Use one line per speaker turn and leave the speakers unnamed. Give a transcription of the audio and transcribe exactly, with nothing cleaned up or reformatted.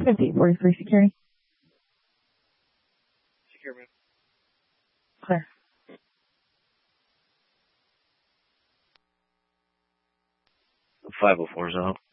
fifty forty-three security.
Secure, man.
Clear.
five oh four is out.